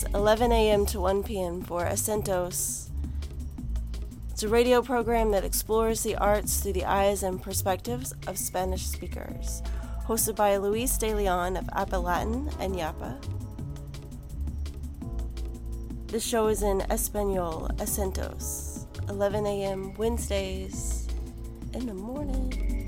11 a.m. to 1 p.m. for Acentos. It's a radio program that explores the arts through the eyes and perspectives of Spanish speakers, hosted by Luis De Leon of Appa Latin and Yapa. The show is in Espanol, Acentos, 11 a.m. Wednesdays in the morning.